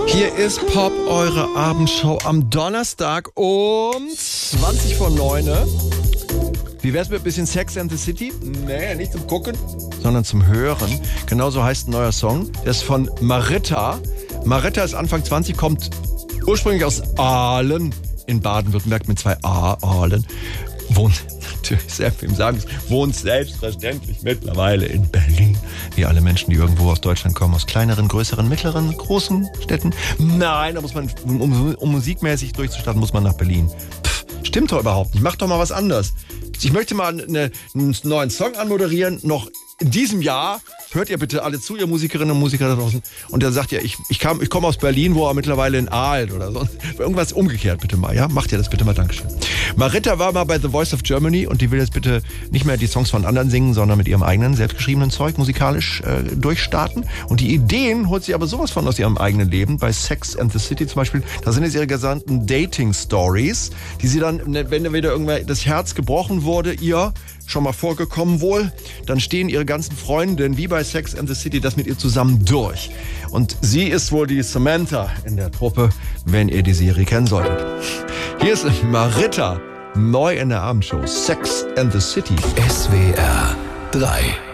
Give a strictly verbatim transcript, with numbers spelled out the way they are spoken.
Hier ist Pop, eure Abendshow am Donnerstag um zwanzig vor neun. Wie wär's mit ein bisschen Sex and the City? Nee, nicht zum Gucken, sondern zum Hören. Genauso heißt ein neuer Song. Der ist von Maritta. Maritta ist Anfang zwanzig, kommt ursprünglich aus Aalen in Baden-Württemberg mit zwei A, Aalen. Wohnt natürlich, selbst wem sagen es, wohnt selbstverständlich mittlerweile in Berlin. Wie alle Menschen, die irgendwo aus Deutschland kommen, aus kleineren, größeren, mittleren, großen Städten. Nein, da muss man, um, um musikmäßig durchzustarten, muss man nach Berlin. Pff, stimmt doch überhaupt nicht. Macht doch mal was anderes. Ich möchte mal eine, einen neuen Song anmoderieren, noch in diesem Jahr. Hört ihr bitte alle zu, ihr Musikerinnen und Musiker da draußen. Und der sagt ja, ich, ich, kam, ich komme aus Berlin, wo er mittlerweile in Aalen oder so. Irgendwas umgekehrt bitte mal, ja? Macht ihr das bitte mal, Dankeschön. Maritta war mal bei The Voice of Germany und die will jetzt bitte nicht mehr die Songs von anderen singen, sondern mit ihrem eigenen, selbstgeschriebenen Zeug musikalisch äh, durchstarten. Und die Ideen holt sie aber sowas von aus ihrem eigenen Leben. Bei Sex and the City zum Beispiel, da sind jetzt ihre gesamten Dating-Stories, die sie dann, wenn wieder irgendwer das Herz gebrochen wurde, ihr schon mal vorgekommen wohl, dann stehen ihre ganzen Freundinnen wie bei Sex and the City das mit ihr zusammen durch. Und sie ist wohl die Samantha in der Truppe, wenn ihr die Serie kennen solltet. Hier ist Maritta, neu in der Abendshow, Sex and the City. S W R drei.